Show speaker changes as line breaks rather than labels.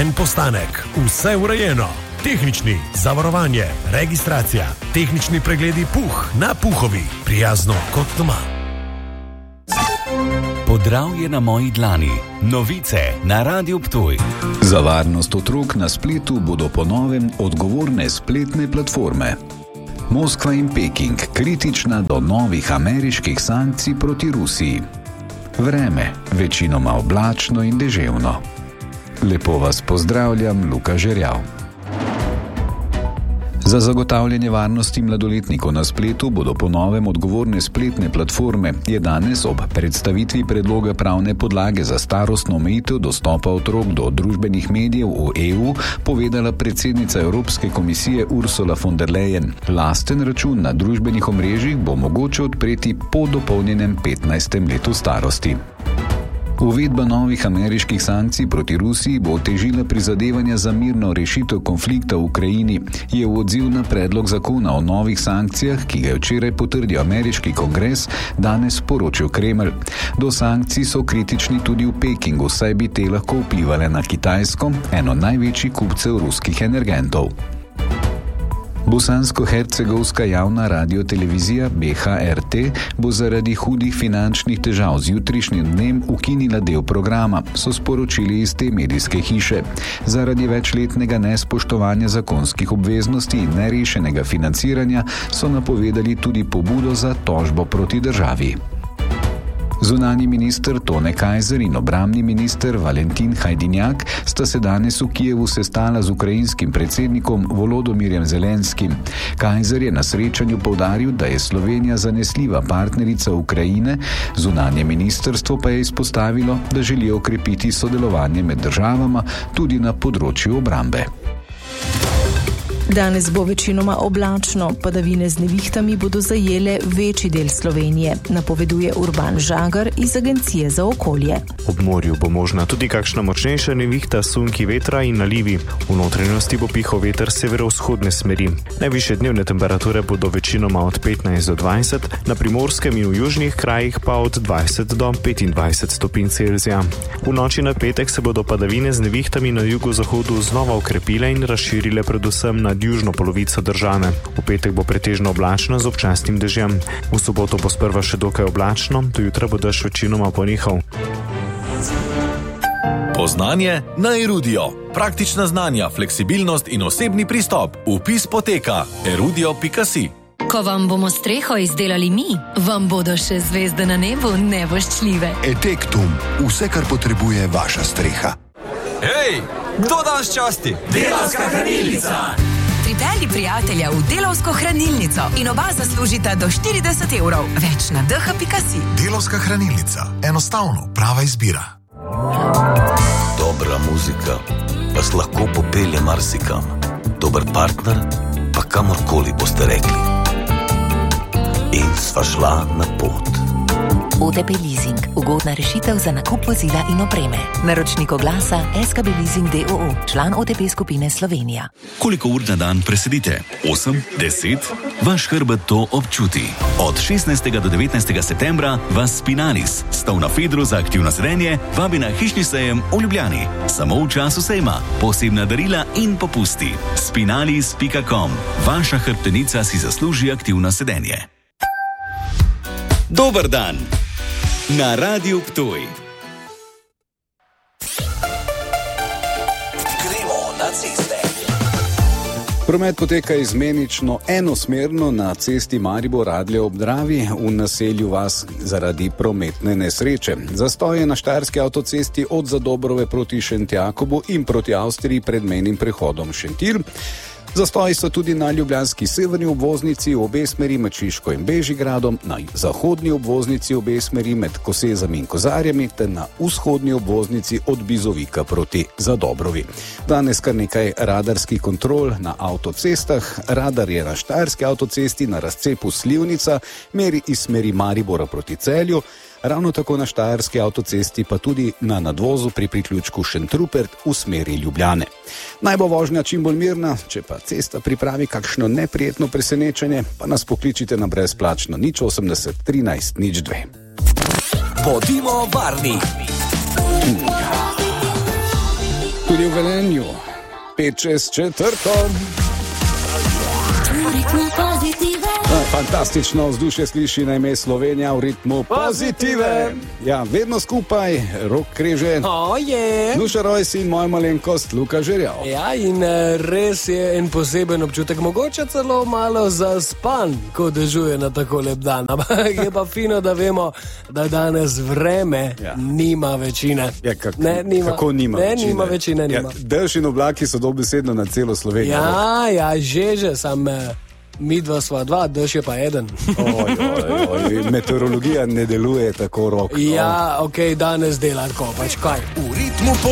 En postanek, vse urejeno. Tehnični, zavarovanje, registracija, tehnični pregledi Puh na Puhovi. Prijazno kot doma.
Podravje na moji dlani. Novice na Radiu Ptuj.
Za varnost otrok na spletu bodo po novem odgovorne spletne platforme. Moskva in Peking kritična do novih ameriških sankcij proti Rusiji. Vreme, večinoma oblačno in deževno. Lepo vas pozdravljam, Luka Žerjav. Za zagotavljanje varnosti mladoletnikov na spletu bodo po novem odgovorne spletne platforme, je danes ob predstavitvi predloga pravne podlage za starostno omejitev dostopa otrok do družbenih medijev v EU povedala predsednica Evropske komisije Ursula von der Leyen. Lasten račun na družbenih omrežjih bo mogoče odpreti po dopolnjenem 15. letu starosti. Uvedba novih ameriških sankcij proti Rusiji bo otežila prizadevanja za mirno rešitev konflikta v Ukrajini, je v odziv na predlog zakona o novih sankcijah, ki ga je včeraj potrdil ameriški kongres, danes poročil Kremelj. Do sankcij so kritični tudi v Pekingu, saj bi te lahko vplivale na Kitajsko, eno največjih kupcev ruskih energentov. Bosansko-hercegovska javna radiotelevizija BHRT bo zaradi hudih finančnih težav z jutrišnjim dnem ukinila del programa, so sporočili iz te medijske hiše. Zaradi večletnega nespoštovanja zakonskih obveznosti in nerešenega financiranja so napovedali tudi pobudo za tožbo proti državi. Zunanji minister Tone Kajzer in obrambni minister Valentin Hajdinjak sta se danes v Kijevu sestala z ukrajinskim predsednikom Volodomirjem Zelenskim. Kajzer je na srečanju poudaril, da je Slovenija zanesljiva partnerica Ukrajine, zunanje ministrstvo pa je izpostavilo, da želijo okrepiti sodelovanje med državama tudi na področju obrambe.
Danes bo večinoma oblačno, padavine z nevihtami bodo zajele večji del Slovenije, napoveduje Urban Žagar iz Agencije za okolje.
Ob morju bo možna tudi kakšna močnejša nevihta, sunki vetra in nalivi. V notranjosti bo pihal veter severovzhodne smeri. Najvišje dnevne temperature bodo večinoma od 15 do 20, na Primorskem in v južnih krajih pa od 20 do 25 stopinj Celzija. V noči na petek se bodo padavine z nevihtami na jugozahodu znova okrepile in razširile predvsem na južno polovico države. V petek bo pretežno oblačno z občasnim dežjem. V soboto bo sprva še dokaj oblačno, do jutra bo dež večinoma ponehal.
Poznanje na Erudio. Praktična znanja, fleksibilnost in osebni pristop. Vpis poteka erudio.si.
Ko vam bomo streho izdelali mi, vam bodo še zvezde na nebu nevoščljive.
Etektum. Vse, kar potrebuje vaša streha.
Hej, kdo danes časti?
Delavska hranilnica.
Pripelji prijatelja v Delavsko hranilnico in oba zaslužita do 40 evrov. Več na dh.si.
Delavska hranilnica. Enostavno, prava izbira.
Dobra muzika vas lahko popelje marsikam. Dober partner pa kamorkoli boste rekli. In sva šla na pot.
OTP Leasing. Ugodna rešitev za nakup vozila in opreme. Naročnik oglasa SKB Leasing d.o.o. Član OTP skupine Slovenija.
Koliko ur na dan presedite? 8? 10? Vaš hrbet to občuti. Od 16. do 19. septembra vas Spinalis, stov na Fedru za aktivno sedenje, vabi na hišni sejem v Ljubljani. Samo v času sejma. Posebna darila in popusti. Spinalis.com. Vaša hrbtenica si zasluži aktivno sedenje. Dober dan! Na Radiu Ptuj.
Gremo na ceste.
Promet poteka izmenično enosmerno na cesti Maribor-Radlje ob Dravi v naselju Vas zaradi prometne nesreče. Zastoj je na štajerski avtocesti od Zadobrove proti Šentjakobu in proti Avstriji pred mejnim prehodom Šentir. Zastoji so tudi na ljubljanski severni obvoznici v obe smeri med Šiško in Bežigradom, na zahodni obvoznici v obe smeri med Kosezami in Kozarjami ter na vzhodni obvoznici od Bizovika proti Zadobrovi. Danes kar nekaj radarskih kontrol na avtocestah. Radar je na štajerski avtocesti na razcepu Slivnica, meri iz smeri Maribora proti Celju, ravno tako na štajerski avtocesti pa tudi na nadvozu pri priključku Šentrupert v smeri Ljubljane. Naj bo vožnja čim bolj mirna, če pa cesta pripravi kakšno neprijetno presenečenje, pa nas pokličite na brezplačno 080 13 02.
Bodimo varni.
Tudi v Velenju. 5:04. Fantastično vzdušje sliši na ime Slovenija v ritmu pozitive. Ja, vedno skupaj, Rok Križe. Nuša Rojs in moja malenkost Luka Žerjav.
Ja, in res je en poseben občutek, mogoče celo malo zaspan, ko dežuje na tako lep dan. Ampak je pa fino, da vemo, da danes vreme nima večine.
Ja, kako nima večine?
Nima večine.
Ja, dež in oblaki so dobesedno na celo Slovenijo.
Ja, že, sam midva sva dva, dež je pa eden.
Meteorologija ne deluje tako, Rok.
Ja, ok, danes dela tako, pač kaj.
V ritmu